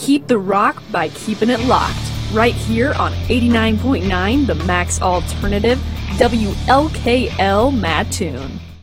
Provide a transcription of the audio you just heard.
Keep the rock by keeping it locked. Right here on 89.9, the Max Alternative, WLKL Mattoon.